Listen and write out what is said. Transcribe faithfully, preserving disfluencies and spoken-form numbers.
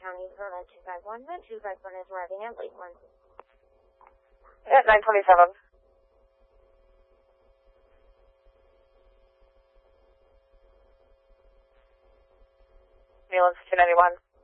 County, Vermont two five one. The two five one is arriving at Lakeland. Yeah, nine twenty-seven. Ambulance two ninety-one.